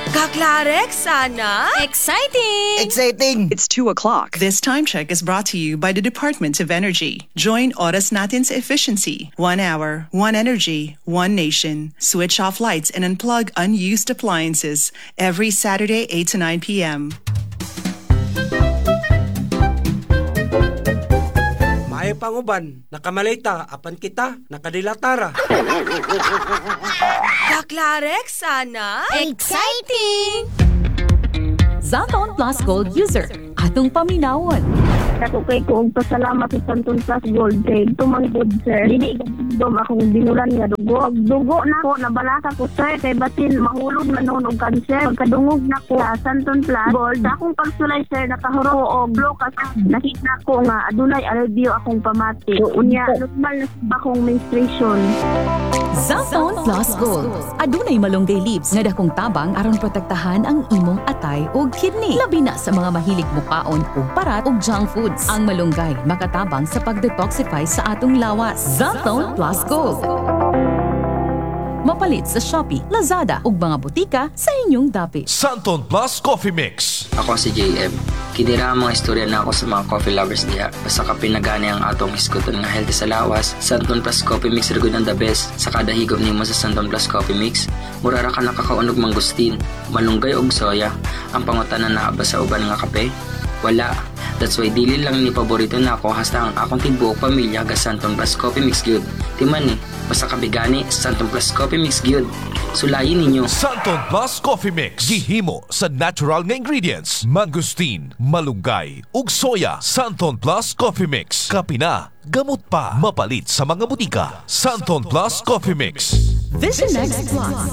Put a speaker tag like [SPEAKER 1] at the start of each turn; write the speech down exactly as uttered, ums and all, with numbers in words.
[SPEAKER 1] Kaklarek sana?
[SPEAKER 2] Exciting!
[SPEAKER 3] Exciting!
[SPEAKER 4] It's two o'clock.
[SPEAKER 5] This time check is brought to you by the Department of Energy. Join Oras Natin's efficiency. One hour, one energy, one nation. Switch off lights and unplug unused appliances every Saturday, eight to nine p.m.
[SPEAKER 6] May panguban, nakamalita, apan kita, nakadilatara.
[SPEAKER 1] Kaklarek sana?
[SPEAKER 2] Exciting!
[SPEAKER 7] Zaton Plus Gold user, atong paminawon.
[SPEAKER 8] Ako kay ko og pasalamat sa Santon Plus Gold kay tumanggod sir. Dili gidom akong binulan nga dugo. Dugo na ko nabalaka ko sir kay batin mahulog man noon og cancer. Pagkadungog na ko sa Santon Plus Gold, akong pagsulay sir nakahuro og blokas. Nakita ko nga adunay alivio akong pamati. So, unya normal na sa akong menstruation.
[SPEAKER 7] Zaton Plus Gold, adunay malunggay leaves nga dakong tabang aron protektahan ang imong atay ug kidney. Labi na sa mga mahilig mukaon ug parat ug junk food. Ang malunggay makatabang sa pag-detoxify sa atong lawas. Zaton Plus Gold. Mapalit sa Shopee, Lazada ug mga butika sa inyong dapit.
[SPEAKER 9] Santon Plus Coffee Mix.
[SPEAKER 10] Ako si J M. Kinira ang mga istorya na ako sa mga coffee lovers diha. Basta ka pinagani ang atong iskuton nga healthy sa lawas, Santon Plus Coffee Mix rigod ang the best. Sa kada higop nimo sa Santon Plus Coffee Mix, murara ka nakakaunog mangustin, malunggay og soya. Ang pangutanan na ba sa uban nga kape? Wala. That's why dili lang ni paborito na ako hasta ang akong tibuok pamilya ga Santon Plus Coffee Mix Good. Timan ni, basta kabigani, Santon Plus Coffee Mix Good. Sulayin ninyo.
[SPEAKER 9] Santon Plus Coffee Mix. Gihimo sa natural nga ingredients. Mangustin, malunggay, ug soya. Santon Plus Coffee Mix. Kapina, gamot pa. Mapalit sa mga butika. Santon Plus Coffee Mix.
[SPEAKER 7] Vision Next Plus.